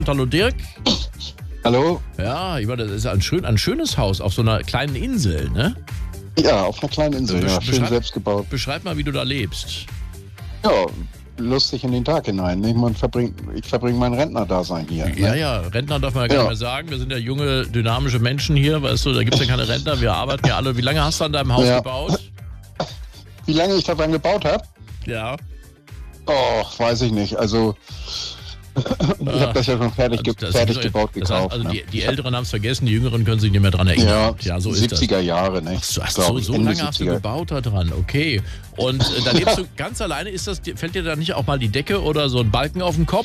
Hallo Dirk. Hallo? Ja, das ist ein schönes Haus auf so einer kleinen Insel, ne? Ja, auf einer kleinen Insel, ja, schön selbst gebaut. Beschreib mal, wie du da lebst. Ja, lustig in den Tag hinein. Ich verbringe mein Rentnerdasein hier. Ne? Ja, Rentner darf man ja gar nicht mehr sagen. Wir sind ja junge, dynamische Menschen hier, weißt du, da gibt es ja keine Rentner, wir arbeiten ja alle. Wie lange hast du an deinem Haus gebaut? Wie lange ich daran gebaut habe? Ja. Oh, weiß ich nicht. Also, ich habe das ja schon fertig gebaut gekauft. Also die Älteren haben es vergessen, die Jüngeren können sich nicht mehr dran erinnern. Ja, so ist das. 70er Jahre, ne? So lange hast du gebaut da dran, okay. Und da lebst du ganz alleine, fällt dir da nicht auch mal die Decke oder so ein Balken auf den Kopf?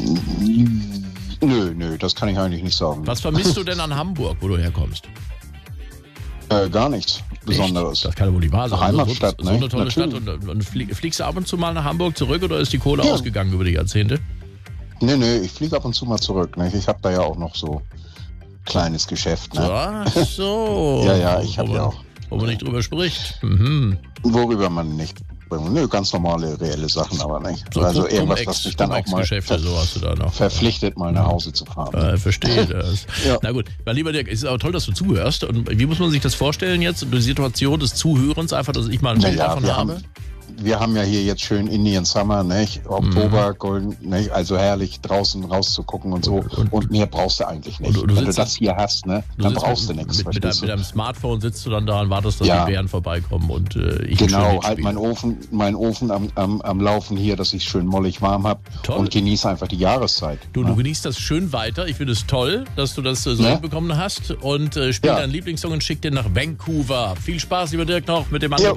Nö, das kann ich eigentlich nicht sagen. Was vermisst du denn an Hamburg, wo du herkommst? Gar nichts Besonderes. Echt? Das kann ja wohl nicht wahr sein. Heimatstadt, so eine tolle Stadt. Und fliegst du ab und zu mal nach Hamburg zurück oder ist die Kohle ausgegangen über die Jahrzehnte? Nee, ich fliege ab und zu mal zurück. Ne? Ich habe da ja auch noch so kleines Geschäft. Ne? Ach so. Ja, ich habe ja auch. Wo man nicht drüber spricht. Mhm. Worüber man nicht. Nö, ganz normale, reelle Sachen, aber nicht. So also irgendwas, was mich dann auch mal so hast du da noch. verpflichtet, mal nach Hause zu fahren. Verstehe das. Ja. Na gut, mein lieber Dirk, es ist aber toll, dass du zuhörst. Und wie muss man sich das vorstellen jetzt? Die Situation des Zuhörens, einfach, dass ich mal ein Bild davon habe? Wir haben ja hier jetzt schön Indian Summer, nicht? Oktober, golden, nicht? Also herrlich draußen rauszugucken und so. Und mehr brauchst du eigentlich nicht. Wenn du das hier hast, ne, dann brauchst du nichts. Mit deinem Smartphone sitzt du dann da und wartest, dass die Bären vorbeikommen und ich genau, halt meinen Ofen am Laufen hier, dass ich schön mollig warm habe und genieße einfach die Jahreszeit. Du genießt das schön weiter. Ich finde es toll, dass du das so hinbekommen hast und spiel deinen Lieblingssong und schick den nach Vancouver. Viel Spaß, lieber Dirk, noch mit dem Angebot.